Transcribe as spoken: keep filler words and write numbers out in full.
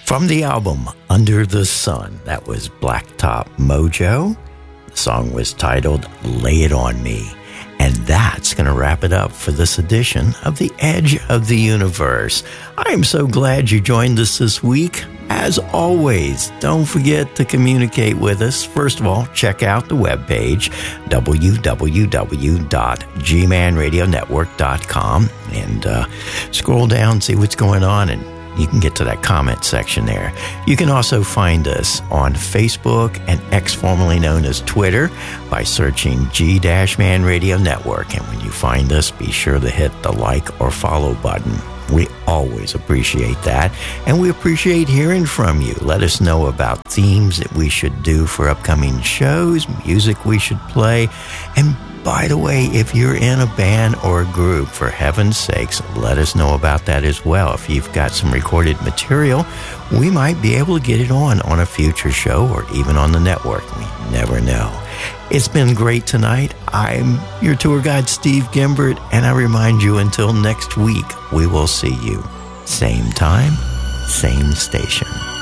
From the album Under the Sun, that was Blacktop Mojo. The song was titled Lay It On Me. And that's going to wrap it up for this edition of The Edge of the Universe. I am so glad you joined us this week. As always, don't forget to communicate with us. First of all, check out the webpage, w w w dot g man radio network dot com, and uh, scroll down, see what's going on, and you can get to that comment section there. You can also find us on Facebook and X, formerly known as Twitter, by searching G-Man Radio Network. And when you find us, be sure to hit the like or follow button. We always appreciate that. And we appreciate hearing from you. Let us know about themes that we should do for upcoming shows, music we should play, and by the way, if you're in a band or a group, for heaven's sakes, let us know about that as well. If you've got some recorded material, we might be able to get it on on a future show or even on the network. We never know. It's been great tonight. I'm your tour guide, Steve Gimbert, and I remind you, until next week, we will see you. Same time, same station.